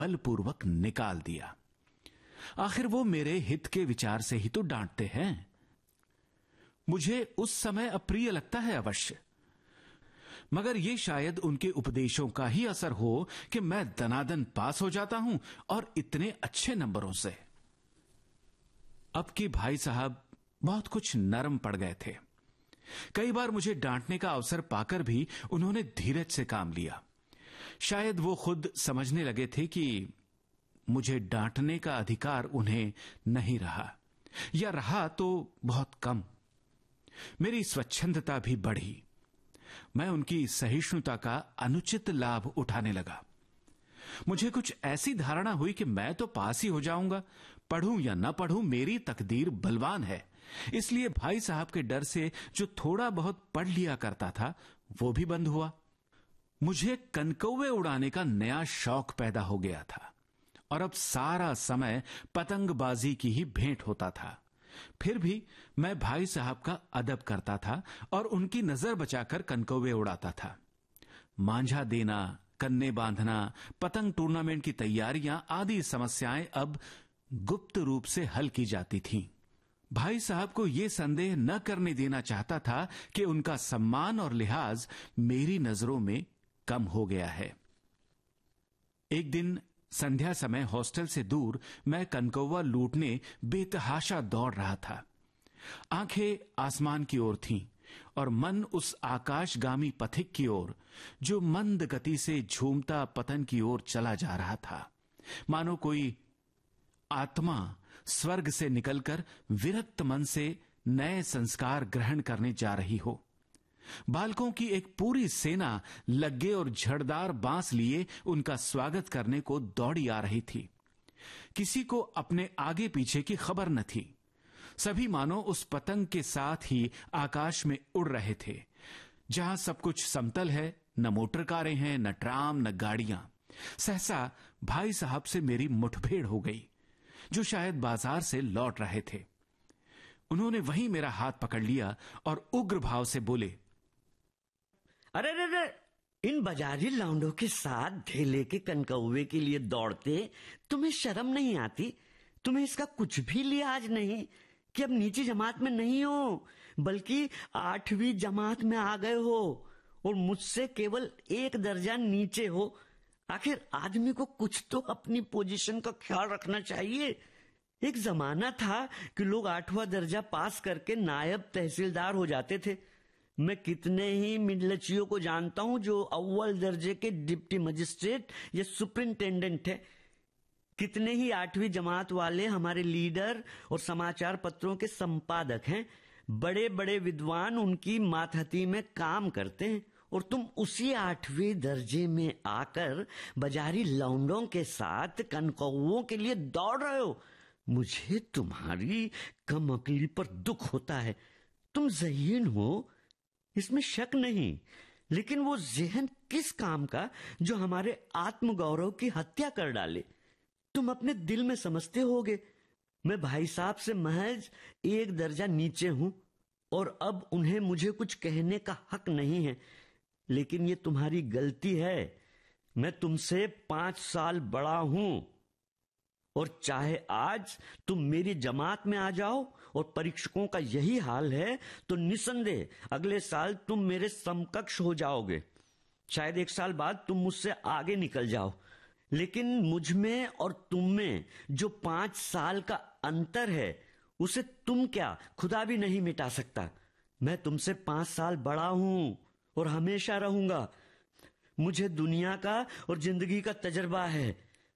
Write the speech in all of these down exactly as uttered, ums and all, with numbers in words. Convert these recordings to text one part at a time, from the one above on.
बलपूर्वक निकाल दिया। आखिर वो मेरे हित के विचार से ही तो डांटते हैं। मुझे उस समय अप्रिय लगता है अवश्य, मगर ये शायद उनके उपदेशों का ही असर हो कि मैं दनादन पास हो जाता हूं, और इतने अच्छे नंबरों से। अब के भाई साहब बहुत कुछ नरम पड़ गए थे। कई बार मुझे डांटने का अवसर पाकर भी उन्होंने धीरज से काम लिया। शायद वो खुद समझने लगे थे कि मुझे डांटने का अधिकार उन्हें नहीं रहा, या रहा तो बहुत कम। मेरी स्वच्छंदता भी बढ़ी। मैं उनकी सहिष्णुता का अनुचित लाभ उठाने लगा। मुझे कुछ ऐसी धारणा हुई कि मैं तो पास ही हो जाऊंगा, पढ़ूं या न पढ़ूं मेरी तकदीर बलवान है। इसलिए भाई साहब के डर से जो थोड़ा बहुत पढ़ लिया करता था वो भी बंद हुआ। मुझे कनकौवे उड़ाने का नया शौक पैदा हो गया था, और अब सारा समय पतंगबाजी की ही भेंट होता था। फिर भी मैं भाई साहब का अदब करता था और उनकी नजर बचाकर कनकौवे उड़ाता था। मांझा देना, कन्ने बांधना, पतंग टूर्नामेंट की तैयारियां आदि समस्याएं अब गुप्त रूप से हल की जाती थीं। भाई साहब को यह संदेह न करने देना चाहता था कि उनका सम्मान और लिहाज मेरी नजरों में कम हो गया है। एक दिन संध्या समय हॉस्टल से दूर मैं कनकौवा लूटने बेतहाशा दौड़ रहा था। आंखें आसमान की ओर थीं और मन उस आकाशगामी पथिक की ओर जो मंद गति से झूमता पतन की ओर चला जा रहा था, मानो कोई आत्मा स्वर्ग से निकलकर विरक्त मन से नए संस्कार ग्रहण करने जा रही हो। बालकों की एक पूरी सेना लग्गे और झड़दार बांस लिए उनका स्वागत करने को दौड़ी आ रही थी। किसी को अपने आगे पीछे की खबर न थी। सभी मानो उस पतंग के साथ ही आकाश में उड़ रहे थे। जहां सब कुछ समतल है, न मोटर कारें हैं, न ट्राम, न गाड़ियां। सहसा भाई साहब से मेरी मुठभेड़ हो गई, जो शायद बाजार से लौट रहे थे। उन्होंने वहीं मेरा हाथ पकड़ लिया और उग्र भाव से बोले, अरे अरे अरे, इन बाजारी लौंडों के साथ ढेले के कनकौवे के लिए दौड़ते तुम्हें शर्म नहीं आती? तुम्हें इसका कुछ भी लिहाज नहीं कि अब नीची जमात में नहीं हो, बल्कि आठवीं जमात में आ गए हो और मुझसे केवल एक दर्जा नीचे हो। आखिर आदमी को कुछ तो अपनी पोजीशन का ख्याल रखना चाहिए। एक जमाना था कि लोग आठवां दर्जा पास करके नायब तहसीलदार हो जाते थे। मैं कितने ही मिडलचियों को जानता हूं जो अव्वल दर्जे के डिप्टी मजिस्ट्रेट या सुपरिंटेंडेंट है। कितने ही आठवीं जमात वाले हमारे लीडर और समाचार पत्रों के संपादक हैं। बड़े बड़े विद्वान उनकी मातहती में काम करते हैं, और तुम उसी आठवीं दर्जे में आकर बाजारी लौंडों के साथ कनकौवों के लिए दौड़ रहे हो। मुझे तुम्हारी कम अकली पर दुख होता है। तुम ज़हीन हो, इसमें शक नहीं, लेकिन वो ज़हन किस काम का जो हमारे आत्मगौरव की हत्या कर डाले। तुम अपने दिल में समझते होगे मैं भाई साहब से महज एक दर्जा नीचे हूं, और अब उन्हें मुझे कुछ कहने का हक नहीं है। लेकिन ये तुम्हारी गलती है। मैं तुमसे पांच साल बड़ा हूं, और चाहे आज तुम मेरी जमात में आ जाओ और परीक्षकों का यही हाल है, तो निसंदेह अगले साल तुम मेरे समकक्ष हो जाओगे। शायद एक साल बाद तुम मुझसे आगे निकल जाओ, लेकिन मुझ में और तुम में जो पांच साल का अंतर है उसे तुम क्या खुदा भी नहीं मिटा सकता। मैं तुमसे पांच साल बड़ा हूं और हमेशा रहूंगा। मुझे दुनिया का और जिंदगी का तजर्बा है।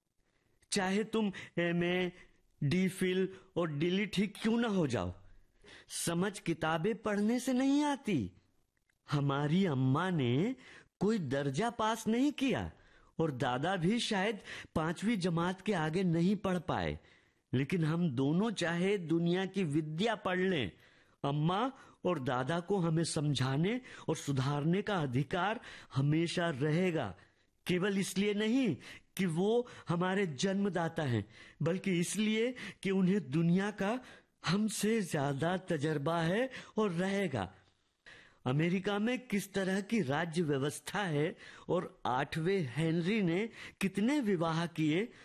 चाहे तुम एमए, डी फिल और डिलीट ही क्यों ना हो जाओ, समझ किताबें पढ़ने से नहीं आती। हमारी अम्मा ने कोई दर्जा पास नहीं किया, और दादा भी शायद पांचवी जमात के आगे नहीं पढ़ पाए, लेकिन हम दोनों चाहे दुनिया की विद्या पढ़ लें, अम्मा और दादा को हमें समझाने और सुधारने का अधिकार हमेशा रहेगा। केवल इसलिए नहीं कि वो हमारे जन्मदाता हैं, बल्कि इसलिए कि उन्हें दुनिया का हमसे ज्यादा तजर्बा है और रहेगा। अमेरिका में किस तरह की राज्य व्यवस्था है और आठवें हेनरी ने कितने विवाह किए